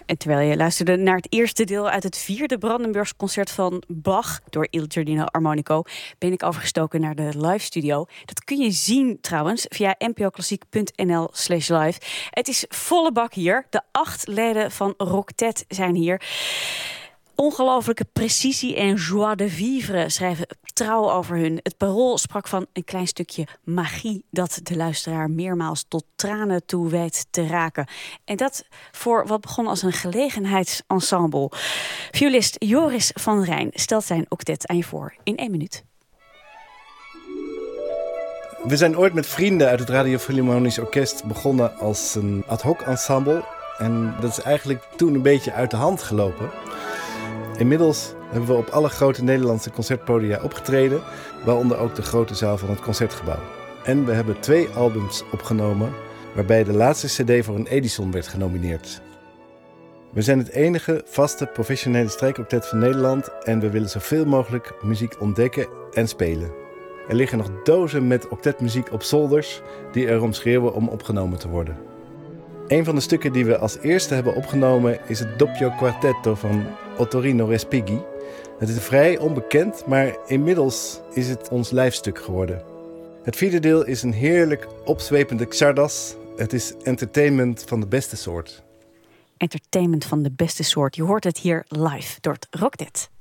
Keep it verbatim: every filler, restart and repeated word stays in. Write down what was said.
En terwijl je luisterde naar het eerste deel uit het vierde Brandenburgs-concert van Bach door Il Giardino Armonico, ben ik overgestoken naar de live studio. Dat kun je zien trouwens via npoklassiek.nl slash live. Het is volle bak hier. De acht leden van Roctet zijn hier. Ongelooflijke precisie en joie de vivre schrijven trouw over hun. Het Parool sprak van een klein stukje magie dat de luisteraar meermaals tot tranen toe weet te raken. En dat voor wat begon als een gelegenheidsensemble. Violist Joris van Rijn stelt zijn octet aan je voor in één minuut. We zijn ooit met vrienden uit het Radiofilharmonisch Orkest begonnen als een ad hoc ensemble. En dat is eigenlijk toen een beetje uit de hand gelopen. Inmiddels hebben we op alle grote Nederlandse concertpodia opgetreden, waaronder ook de grote zaal van het Concertgebouw. En we hebben twee albums opgenomen, waarbij de laatste cd voor een Edison werd genomineerd. We zijn het enige vaste professionele strijkoctet van Nederland en we willen zoveel mogelijk muziek ontdekken en spelen. Er liggen nog dozen met octetmuziek op zolders die erom schreeuwen om opgenomen te worden. Een van de stukken die we als eerste hebben opgenomen is het Doppio Quartetto van Ottorino Respighi. Het is vrij onbekend, maar inmiddels is het ons lijfstuk geworden. Het vierde deel is een heerlijk opzwepende xardas. Het is entertainment van de beste soort. Entertainment van de beste soort. Je hoort het hier live door het Roctet.